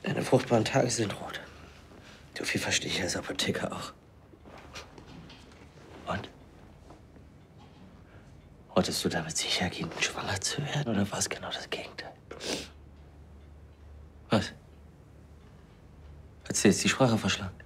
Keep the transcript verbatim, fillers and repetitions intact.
Deine fruchtbaren Tage sind rot. So viel verstehe ich als Apotheker auch. Und? Wolltest du damit sicher gehen, schwanger zu werden, oder war es genau das Gegenteil? Was? Hat sie jetzt die Sprache verschlagen?